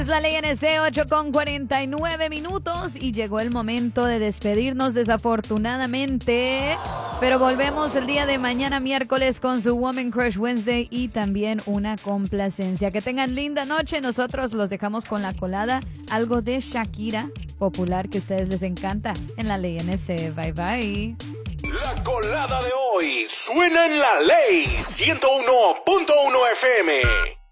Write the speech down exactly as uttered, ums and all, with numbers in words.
Es la ley N C, ocho con cuarenta y nueve minutos y llegó el momento de despedirnos desafortunadamente, pero volvemos el día de mañana miércoles con su Woman Crush Wednesday y también una complacencia. Que tengan linda noche, nosotros los dejamos con la colada, algo de Shakira, popular que a ustedes les encanta en la ley N C. Bye bye. La colada de hoy suena en la ley ciento uno punto uno F M.